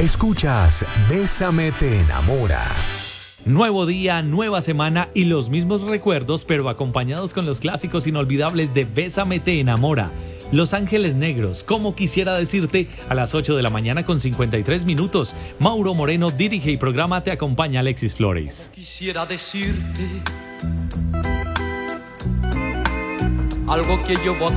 Escuchas Bésame te enamora. Nuevo día, nueva semana y los mismos recuerdos, pero acompañados con los clásicos inolvidables de Bésame te enamora. Los Ángeles Negros, como quisiera decirte, a las 8 de la mañana con 53 minutos. Mauro Moreno dirige y programa, te acompaña Alexis Flores. Quisiera decirte algo que yo